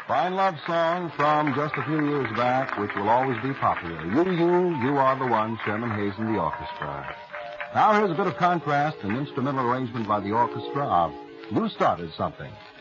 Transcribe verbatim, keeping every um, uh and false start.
Fine love song from just a few years back, which will always be popular. You, you, you are the one, Sherman Hayes and the orchestra. Now here's a bit of contrast, an instrumental arrangement by the orchestra of You Started Something.